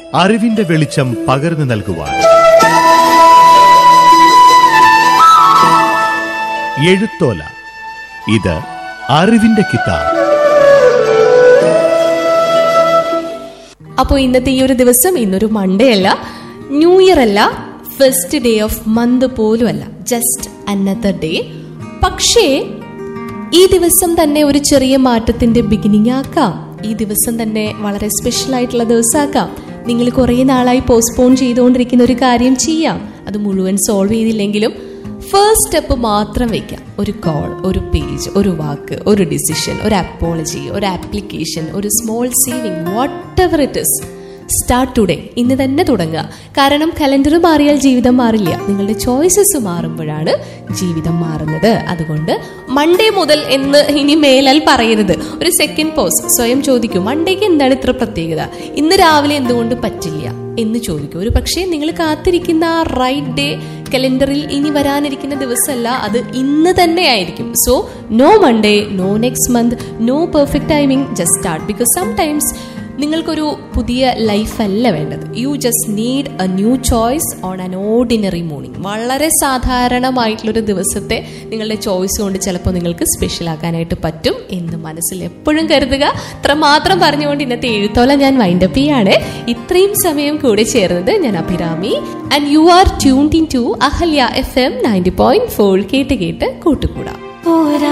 അറിവിന്റെ വെളിച്ചം പകർന്നു നൽകുവാൻ. എഴുത്തോല, ഇത് അറിവിന്റെ കിതാബ്. അപ്പോൾ ഇന്നത്തെ ഈ ഒരു ദിവസം, ഇന്നൊരു മൺഡേ അല്ല, ന്യൂ ഇയർ അല്ല, ഫസ്റ്റ് ഡേ ഓഫ് മന്ത് പോലും അല്ല, ജസ്റ്റ് അനദർ ഡേ. പക്ഷേ ഈ ദിവസം തന്നെ ഒരു ചെറിയ മാറ്റത്തിന്റെ ബിഗിനിങ് ആക്കാം. ഈ ദിവസം തന്നെ വളരെ സ്പെഷ്യൽ ആയിട്ടുള്ള ദിവസമാക്കാം. നിങ്ങൾ കുറേ നാളായി പോസ്റ്റ്പോൺ ചെയ്തുകൊണ്ടിരിക്കുന്ന ഒരു കാര്യം ചെയ്യാം. അത് മുഴുവൻ സോൾവ് ചെയ്തില്ലെങ്കിലും ഫസ്റ്റ് സ്റ്റെപ്പ് മാത്രം വെക്കാം. ഒരു കോൾ, ഒരു പേജ്, ഒരു വാക്ക്, ഒരു ഡിസിഷൻ, ഒരു അപ്പോളജി, ഒരു ആപ്ലിക്കേഷൻ, ഒരു small saving, what ever it is, start today. ഇന്ന് തന്നെ തുടങ്ങുക. കാരണം കലണ്ടർ മാറിയാൽ ജീവിതം മാറില്ല. നിങ്ങളുടെ ചോയ്സസ് മാറുമ്പോഴാണ് ജീവിതം മാറുന്നത്. അതുകൊണ്ട് മൺഡേ മുതൽ എന്ന് ഇനി മേലാൽ പറയരുത്. ഒരു സെക്കൻഡ് പോസ് സ്വയം ചോദിക്കൂ, മൺഡേക്ക് എന്താണ് ഇത്ര പ്രത്യേകത, ഇന്ന് രാവിലെ എന്തുകൊണ്ട് പറ്റില്ല എന്ന് ചോദിക്കൂ. ഒരു പക്ഷേ നിങ്ങൾ കാത്തിരിക്കുന്ന ആ റൈറ്റ് ഡേ കലണ്ടറിൽ ഇനി വരാനിരിക്കുന്ന ദിവസമല്ല, അത് ഇന്ന് തന്നെ ആയിരിക്കും. So no Monday, no next month, no perfect timing, just start. Because sometimes നിങ്ങൾക്കൊരു പുതിയ ലൈഫല്ല വേണ്ടത്. You just need A new choice on an ordinary morning. വളരെ സാധാരണമായിട്ടുള്ളൊരു ദിവസത്തെ നിങ്ങളുടെ ചോയ്സ് കൊണ്ട് ചിലപ്പോൾ നിങ്ങൾക്ക് സ്പെഷ്യൽ ആക്കാനായിട്ട് പറ്റും എന്ന് മനസ്സിൽ എപ്പോഴും കരുതുക. അത്ര മാത്രം പറഞ്ഞുകൊണ്ട് ഇന്നത്തെ എഴുത്തോല ഞാൻ വൈൻഡപ്പ് ചെയ്യാണ്. ഇത്രയും സമയം കൂടെ ചേർന്നത് ഞാൻ Abhirami. And you are tuned in to Ahalya FM 90.4. കേട്ട് കേട്ട് കൂട്ടുകൂടാം.